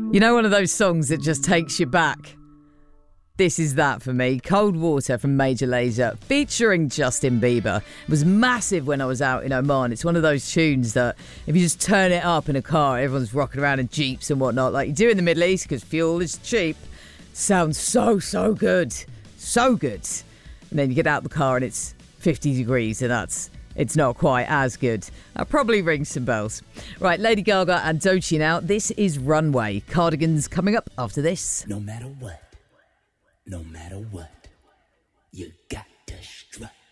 You know, one of those songs that just takes you back. This is that for me. Cold Water from Major Lazer featuring Justin Bieber. It was massive when I was out in Oman. It's one of those tunes that if you just turn it up in a car, everyone's rocking around in Jeeps and whatnot, like you do in the Middle East because fuel is cheap. Sounds so good. So good. And then you get out the car and it's 50 degrees and it's not quite as good. That probably rings some bells. Right, Lady Gaga and Doechii now. This is Runway. Cardigans coming up after this. No matter what, you got to strut.